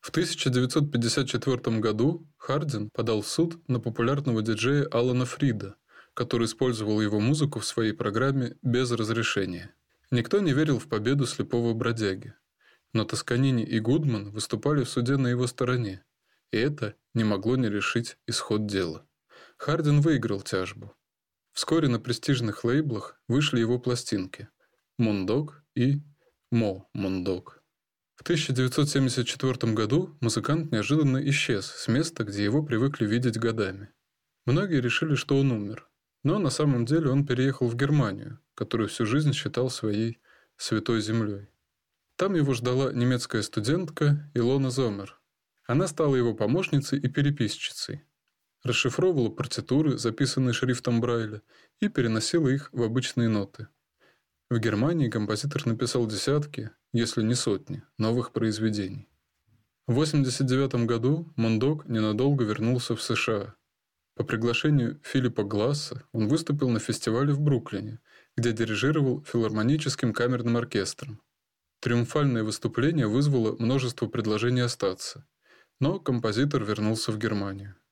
В 1954 году Хардин подал в суд на популярного диджея Алана Фрида, который использовал его музыку в своей программе без разрешения. Никто не верил в победу слепого бродяги, но Тосканини и Гудман выступали в суде на его стороне, и это не могло не решить исход дела. Хардин выиграл тяжбу. Вскоре на престижных лейблах вышли его пластинки «Мундог» и «Мо Мундог». В 1974 году музыкант неожиданно исчез с места, где его привыкли видеть годами. Многие решили, что он умер, но на самом деле он переехал в Германию, которую всю жизнь считал своей святой землей. Там его ждала немецкая студентка Илона Зомер. Она стала его помощницей и переписчицей, расшифровывала партитуры, записанные шрифтом Брайля, и переносила их в обычные ноты. В Германии композитор написал десятки, если не сотни, новых произведений. В 1989 году Мундог ненадолго вернулся в США. По приглашению Филиппа Гласса он выступил на фестивале в Бруклине, где дирижировал филармоническим камерным оркестром. Триумфальное выступление вызвало множество предложений остаться, но композитор вернулся в Германию.